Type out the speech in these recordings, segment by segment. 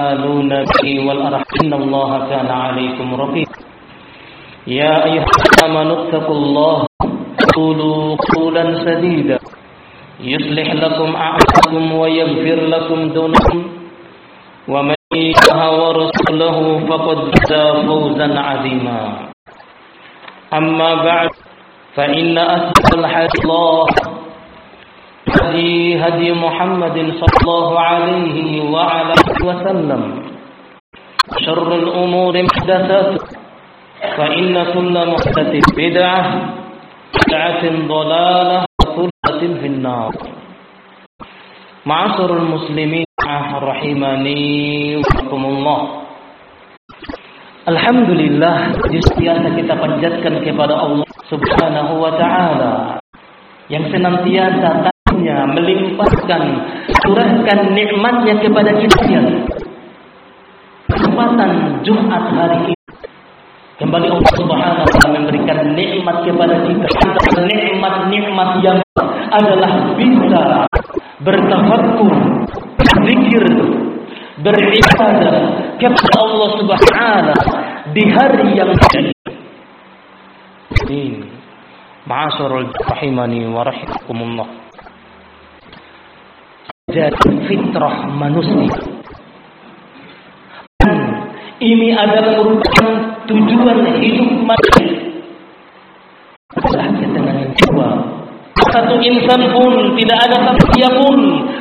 تسألون به والأرحام إن الله كان عليكم رقيبا يا أيها الذين آمنوا اتقوا الله وقولوا قولا سديدا يصلح لكم أعمالكم ويغفر لكم ذنوبكم ومن يطع الله ورسوله فقد فاز فوزا عظيما أما بعد فإن أصدق الحديث هدي محمد صلى الله عليه وعلى آله وسلم شر الأمور محدثاتها فإن كل محدثة بدعة ضلالة وكل في النار معاشر المسلمين rahimani wakumullah. Alhamdulillah, senantiasa kita panjatkan kepada Allah Subhanahu wa taala yang senantiasa taknya melimpahkan curahkan nikmatnya kepada kita. Kesempatan Jumat hari ini kembali Allah Subhanahu wa taala memberikan nikmat kepada kita. Nikmat-nikmat yang adalah bisa bertafakkur, berzikir, beribadah kepada Allah Subhanahu di hari yang ini. Ma'asyiral rahimani wa rahimakumullah. Jadi fitrah manusia. Ini adalah merupakan tujuan hidup manusia. Adalah ketenangan jiwa. Satu insan pun tidak ada siapapun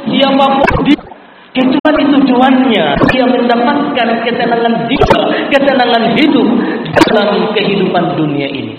kecuali tujuannya dia mendapatkan ketenangan jiwa, ketenangan hidup dalam kehidupan dunia ini.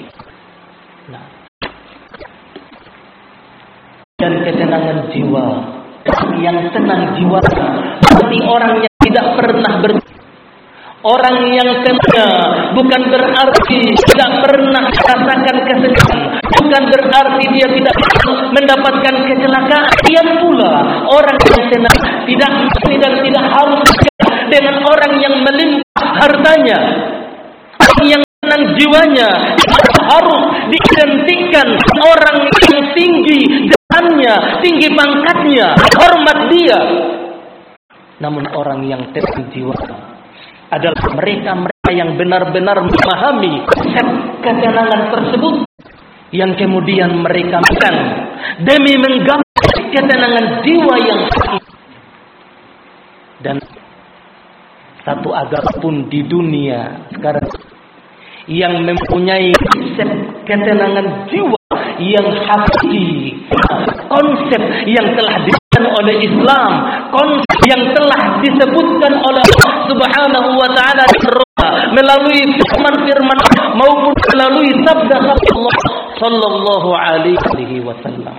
Dan ketenangan jiwa, yang tenang jiwa seperti orang yang tidak pernah orang yang tenang bukan berarti tidak pernah merasakan kesedihan, bukan berarti dia tidak mendapatkan kecelakaan. Dia pula orang yang tenang tidak harus dengan orang yang melimpah hartanya. Orang yang tenang jiwanya harus diidentikan orang yang tinggi jabatannya, tinggi pangkatnya, hormat dia. Namun orang yang tenang jiwa adalah mereka yang benar-benar memahami ketenangan tersebut, yang kemudian mereka makan demi menggapai ketenangan jiwa yang hakiki. Dan satu agama pun di dunia sekarang yang mempunyai ketenangan jiwa yang hakiki, konsep yang telah diberikan oleh Islam, konsep yang telah disebutkan oleh Allah Subhanahu wa taala melalui firman-firman maupun melalui sabda Allah sallallahu alaihi wasallam.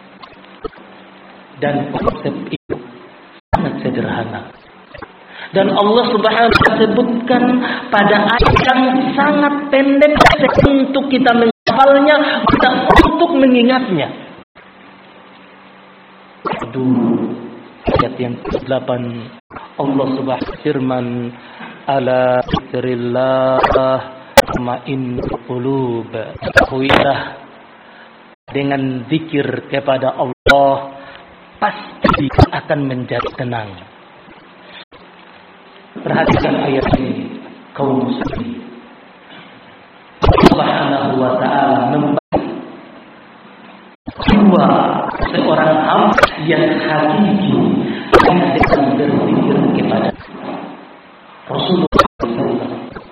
Dan konsep itu sangat sederhana. Dan Allah Subhanahu wa taala sebutkan pada ayat yang sangat pendek untuk kita menghafalnya, untuk mengingatnya. Ayat yang ke-8 Allah Subhanahu firman, ala dzikrillah ma'innul qulub. Ketahuilah dengan zikir kepada Allah pasti akan menjadi tenang. Perhatikan ayat ini, kaum muslimin. Subhanahu wa ta'ala memberi jiwa seorang hamba yang hakiki yang sedang berzikir kepada Rasulullah SAW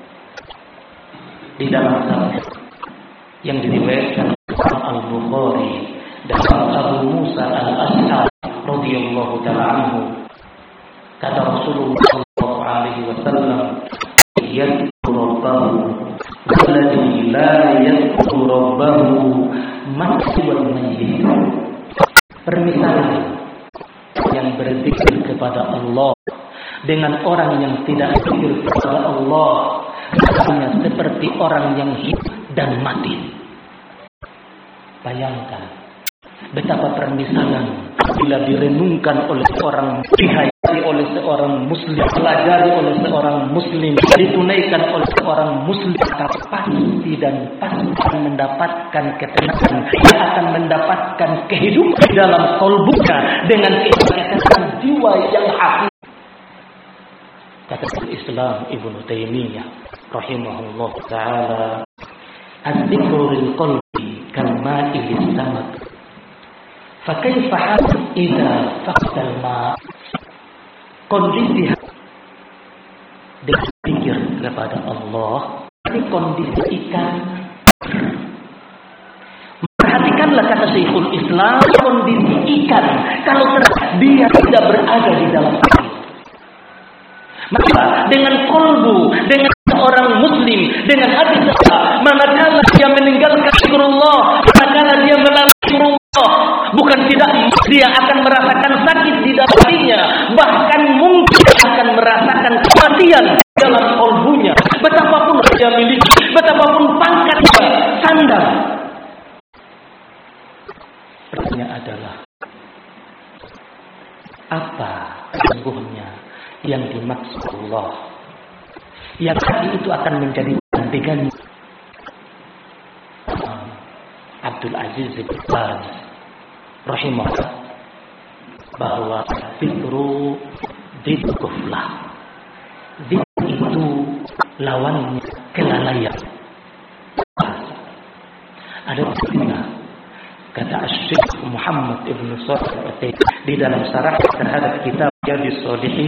di dalam sabda yang diriwayatkan oleh Al-Bukhari dan Abu Musa Al-Ash'ari radhiyallahu ta'ala anhu, kata Rasulullah sallallahu alaihi wasallam, yadhkuru rabbahu alladhi la yadhkuru rabbahu masyuwal mayyit. Permisalan yang berzikir kepada Allah dengan orang yang tidak berzikir kepada Allah hanya seperti orang yang hidup dan mati. Bayangkan betapa permisalan bila direnungkan oleh seorang, dihayati oleh seorang muslim, pelajari oleh seorang muslim, ditunaikan oleh seorang muslim, maka pasti dan pasti akan mendapatkan ketenangan, dia akan mendapatkan kehidupan dalam qalbunya dengan ketenangan jiwa yang hakiki. Kata Islam Ibnu Taimiyah rahimahullah taala, "Adzikru lil qalbi kalma'i lis-samad. Fa kaifa halu idza faqada al-ma'?" Kondisi berpikir kepada Allah ini kondisi ikan. Perhatikanlah kata Syekhul Islam, kondisi ikan kalau dia tidak berada di dalam air. Maka dengan kolbu, dengan seorang muslim, dengan hati saya, manakala dia meninggalkan zikrullah, manakala dia melalui zikrullah, bukan tidak dia akan merasakan sakit di dalam hatinya, bahkan mungkin akan merasakan kematian dalam kolbunya. Betapapun dia miliki, betapapun pangkatnya, sandang. Pertanyaannya adalah, apa sesungguhnya yang dimaksud Allah? Yang tadi itu akan menjadi tandingan. Abdul Aziz bin Baz rahimahullah bahwa zikru dzikuflah. Zikr itu lawannya kelalaian. Ada istilah kata Syekh Muhammad Ibn Shalih di dalam syarah terhadap kitab Riyadhus Shalihin,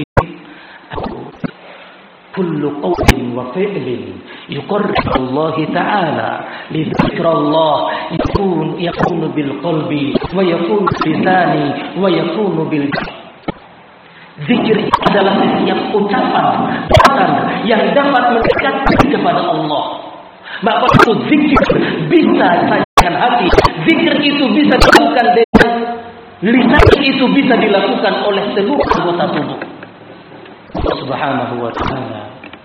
kullu qawlin wa fi'lin yuqarribu Allah ta'ala li dzikrillah yakunu bil qalbi wa yakunu lisani wa yakunu bil. Zikir adalah setiap ucapan yang dapat mendekatkan kepada Allah. Maka itu zikir bisa saja hati. Zikir itu bisa dilakukan dengan lisan, itu bisa dilakukan oleh seluruh anggota tubuh. Allah Subhanahu wa ta'ala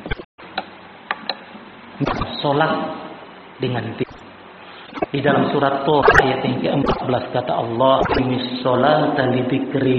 salat dengan zikir. Di dalam surat Thaha ayat yang ke-14 kata Allah, "Innis salata li dzikri